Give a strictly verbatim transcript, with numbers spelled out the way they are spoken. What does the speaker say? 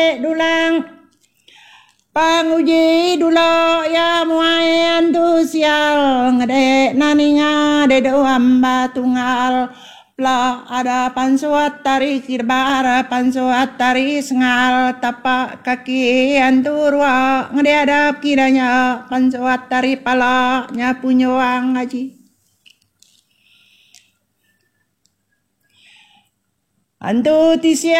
dulang panguji dulo ya muai antusial ngade naninga de doamba tunggal pla ada pansuat tari kirbara pansuat tari sengal tapak kaki anturwa ngade ada kiranya pansuat tari pala nyapunyoang ngaji antu tisia